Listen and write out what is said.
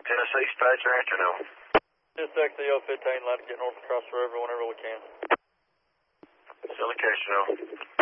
Tennessee Dispatcher, afternoon. Just XEO 15, like to get north across the river whenever we can. Still the case, Joe.